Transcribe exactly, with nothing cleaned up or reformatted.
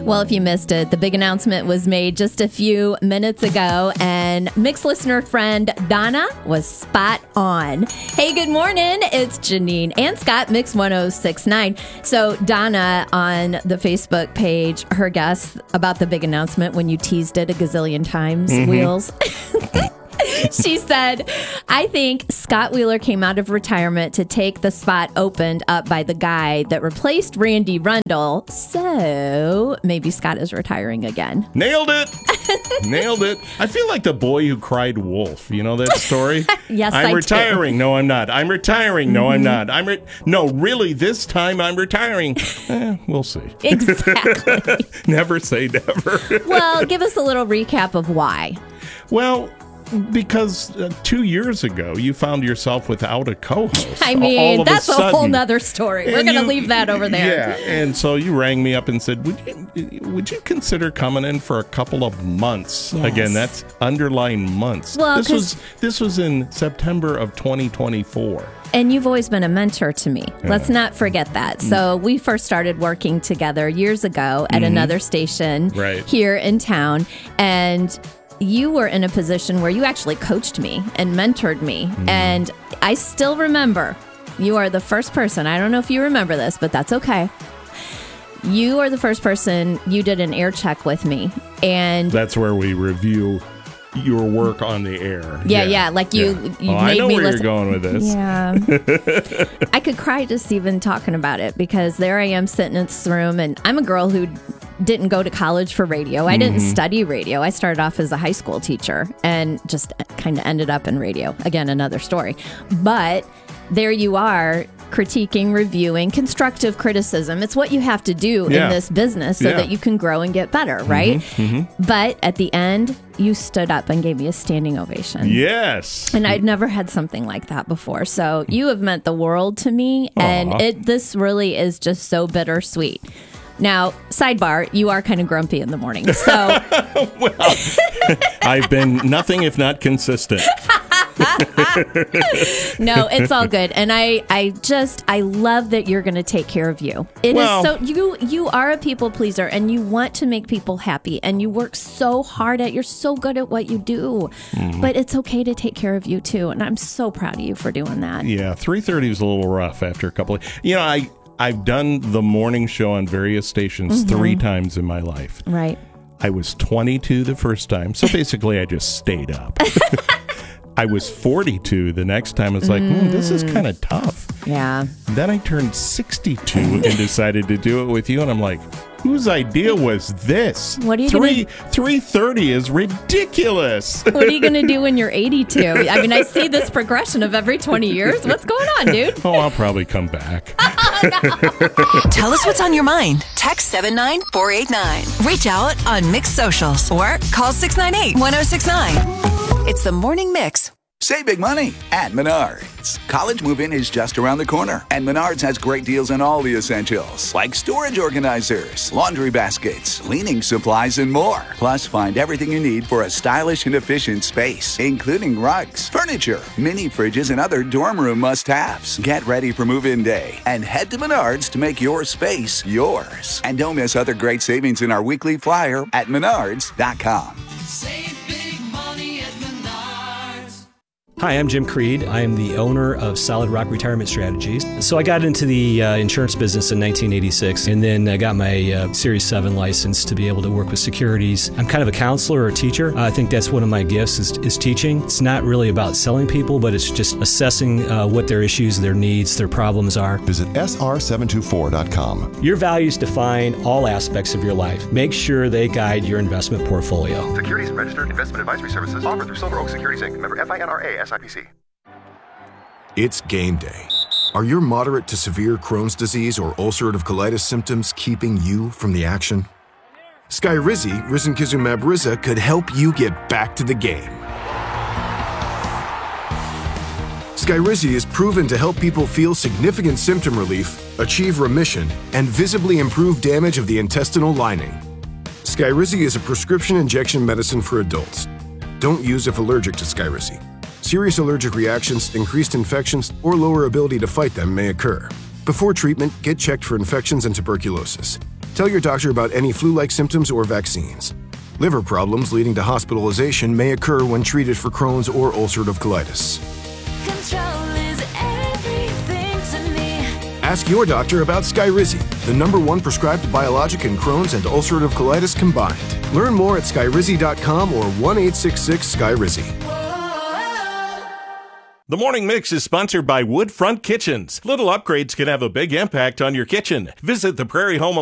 Well, if you missed it, the big announcement was made just a few minutes ago, and Mix listener friend Donna was spot on. Hey, good morning. It's Janine and Scott, Mix one oh six point nine. So Donna on the Facebook page, her guess about the big announcement when you teased it a gazillion times, mm-hmm. Wheels. She said, I think Scott Wheeler came out of retirement to take the spot opened up by the guy that replaced Randy Rundle. So maybe Scott is retiring again. Nailed it. Nailed it. I feel like the boy who cried wolf. You know that story? Yes, I'm I retiring. do. No, I'm not. I'm retiring. No, mm-hmm. I'm not. I'm re- No, really, this time I'm retiring. Eh, we'll see. Exactly. Never say never. Well, give us a little recap of why. Well, because uh, two years ago, you found yourself without a co-host. I mean, that's a, a whole nother story. We're going to leave that over there. Yeah, and so you rang me up and said, would you, would you consider coming in for a couple of months? Yes. Again, that's underlying months. Well, this was this was in September of twenty twenty-four. And you've always been a mentor to me. Yeah. Let's not forget that. So we first started working together years ago at mm-hmm. another station right. here in town. And you were in a position where you actually coached me and mentored me. Mm. And I still remember, you are the first person, I don't know if you remember this, but that's okay. You are the first person, you did an air check with me. And that's where we review your work on the air. Yeah, yeah. yeah like you, yeah. you oh, made I know me where listen. You're going with this. Yeah. I could cry just even talking about it, because there I am sitting in this room, and I'm a girl who didn't go to college for radio. I didn't mm-hmm. study radio. I started off as a high school teacher and just kind of ended up in radio. Again, another story. But there you are, critiquing, reviewing, constructive criticism. It's what you have to do yeah. in this business so yeah. that you can grow and get better, right? Mm-hmm. Mm-hmm. But at the end, you stood up and gave me a standing ovation. Yes. And I'd never had something like that before. So you have meant the world to me. Aww. And it this really is just so bittersweet. Now, sidebar, you are kind of grumpy in the morning. So well, I've been nothing if not consistent. No, it's all good. And I, I just, I love that you're going to take care of you. It well, is so, you, you are a people pleaser, and you want to make people happy, and you work so hard at, you're so good at what you do, mm-hmm. but it's okay to take care of you too. And I'm so proud of you for doing that. Yeah. three thirty is a little rough after a couple of, you know, I, I've done the morning show on various stations mm-hmm. three times in my life. Right. I was twenty-two the first time. So basically I just stayed up. I was forty-two the next time. I was like, mm. hmm, this is kind of tough. Yeah. Then I turned sixty-two and decided to do it with you. And I'm like, whose idea was this? What are you Three gonna... three thirty is ridiculous. What are you going to do when you're eighty-two? I mean, I see this progression of every twenty years. What's going on, dude? Oh, I'll probably come back. Tell us what's on your mind. Text seven nine four eight nine. Reach out on Mix Socials or call six nine eight one oh six nine. It's the Morning Mix. Save big money at Menards. College move-in is just around the corner, and Menards has great deals on all the essentials, like storage organizers, laundry baskets, cleaning supplies, and more. Plus, find everything you need for a stylish and efficient space, including rugs, furniture, mini fridges, and other dorm room must-haves. Get ready for move-in day and head to Menards to make your space yours. And don't miss other great savings in our weekly flyer at menards dot com. Save big money at Menards. Hi, I'm Jim Creed. I am the owner of Solid Rock Retirement Strategies. So I got into the uh, insurance business in nineteen eighty-six, and then I got my uh, Series seven license to be able to work with securities. I'm kind of a counselor or a teacher. I think that's one of my gifts is, is teaching. It's not really about selling people, but it's just assessing uh, what their issues, their needs, their problems are. Visit S R seven two four dot com. Your values define all aspects of your life. Make sure they guide your investment portfolio. Securities and registered investment advisory services offered through Silver Oak Securities Incorporated. Member F I N R A S I P C. It's game day. Are your moderate to severe Crohn's disease or ulcerative colitis symptoms keeping you from the action? Skyrizi, risankizumab Riza, could help you get back to the game. Skyrizi is proven to help people feel significant symptom relief, achieve remission, and visibly improve damage of the intestinal lining. Skyrizi is a prescription injection medicine for adults. Don't use if allergic to Skyrizi. Serious allergic reactions, increased infections, or lower ability to fight them may occur. Before treatment, get checked for infections and tuberculosis. Tell your doctor about any flu-like symptoms or vaccines. Liver problems leading to hospitalization may occur when treated for Crohn's or ulcerative colitis. Control is everything to me. Ask your doctor about Skyrizi, the number one prescribed biologic in Crohn's and ulcerative colitis combined. Learn more at skyrizi dot com or one eight six six Skyrizi. The Morning Mix is sponsored by Woodfront Kitchens. Little upgrades can have a big impact on your kitchen. Visit the Prairie Home